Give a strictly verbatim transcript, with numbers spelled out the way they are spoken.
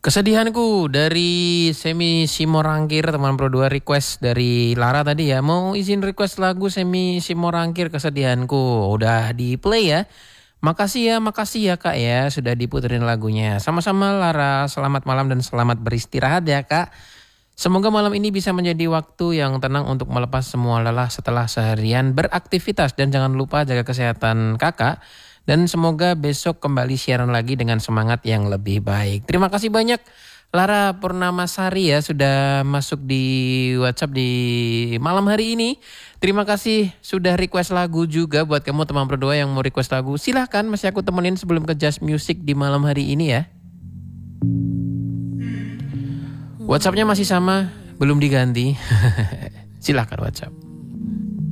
Kesedihanku dari Semi Simorangkir, teman Pro dua request dari Lara tadi ya. Mau izin request lagu Semi Simorangkir, Kesedihanku. Udah di play ya. Makasih ya, makasih ya Kak ya sudah diputerin lagunya. Sama-sama Lara, selamat malam dan selamat beristirahat ya Kak. Semoga malam ini bisa menjadi waktu yang tenang untuk melepas semua lelah setelah seharian beraktivitas. Dan jangan lupa jaga kesehatan Kakak. Dan semoga besok kembali siaran lagi dengan semangat yang lebih baik. Terima kasih banyak Lara Purnamasari ya sudah masuk di WhatsApp di malam hari ini. Terima kasih sudah request lagu juga buat kamu teman berdua yang mau request lagu. Silahkan masih aku temenin sebelum ke Just Music di malam hari ini ya. WhatsAppnya masih sama, belum diganti. Silahkan WhatsApp.